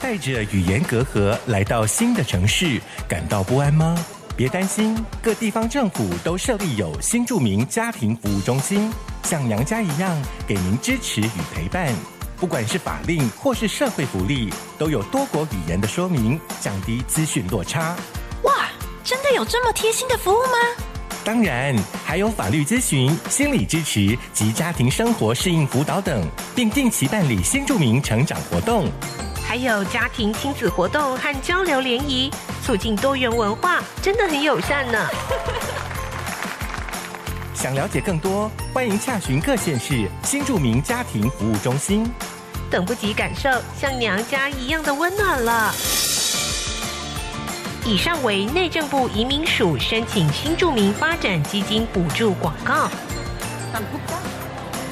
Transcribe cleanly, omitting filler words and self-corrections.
带着语言隔阂来到新的城市，感到不安吗？别担心，各地方政府都设立有新住民家庭服务中心，像娘家一样给您支持与陪伴。不管是法令或是社会福利，都有多国语言的说明，降低资讯落差。 哇，真的有这么贴心的服务吗？ 当然，还有法律咨询、心理支持及家庭生活适应辅导等，并定期办理新住民成长活动。 还有家庭亲子活动和交流联谊，促进多元文化，真的很友善呢。 想了解更多，欢迎洽询各县市新住民家庭服务中心。 等不及感受像娘家一样的温暖了。以上为内政部移民署申请新住民发展基金补助广告。